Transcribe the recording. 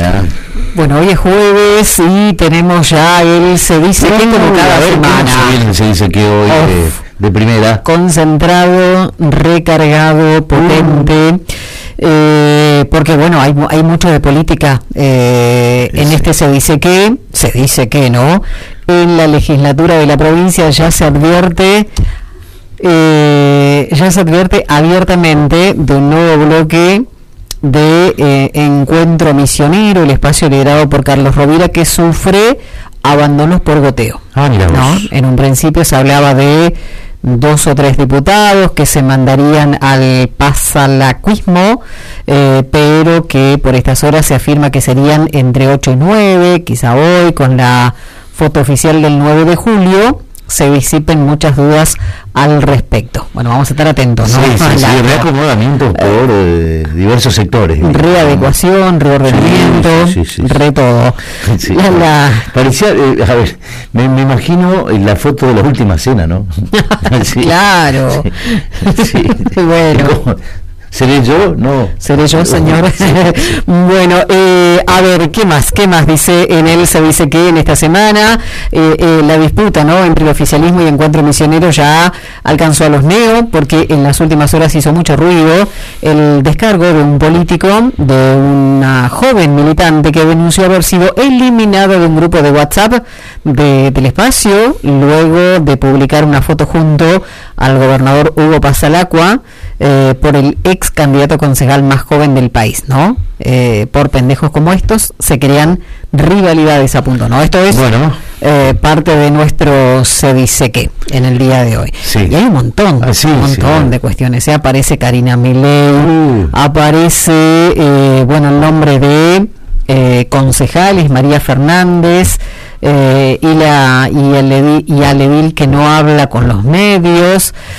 semana. Bueno, hoy es jueves y tenemos ya el Se Dice Que como cada semana. Se dice que hoy de primera. Concentrado, recargado, potente. Porque bueno, hay mucho de política en este Se Dice Que, ¿no? En la legislatura de la provincia ya se advierte abiertamente de un nuevo bloque de Encuentro Misionero, el espacio liderado por Carlos Rovira, que sufre abandonos por goteo. ¿No? En un principio se hablaba de 2 o 3 diputados que se mandarían al pasalacuismo, pero que por estas horas se afirma que serían entre 8 y 9, quizá hoy con la foto oficial del 9 de julio, se disipen muchas dudas al respecto. Bueno, vamos a estar atentos, ¿no? Sí, reacomodamiento por diversos sectores. Readecuación, reordenamiento, re todo. Sí. Parecía, a ver, me imagino la foto de la última cena, ¿no? Sí. Claro. Sí. Bueno. ¿Seré yo? No. ¿Seré yo, señor? Sí. Bueno, a ver, ¿qué más dice en él? Se dice que en esta semana la disputa, ¿no?, entre el oficialismo y Encuentro Misionero ya alcanzó a los neos, porque en las últimas horas hizo mucho ruido el descargo de un político, de una joven militante que denunció haber sido eliminado de un grupo de WhatsApp del espacio, luego de publicar una foto junto al gobernador Hugo Pasalacqua, por el ex candidato concejal más joven del país, ¿no? Por pendejos como estos se crean rivalidades a punto, ¿no? Esto es parte de nuestro Se Dice Que en el día de hoy. Sí. Y hay un montón de cuestiones. Aparece Karina Milei, aparece, el nombre de concejales, María Fernández, y al edil que no habla con los medios.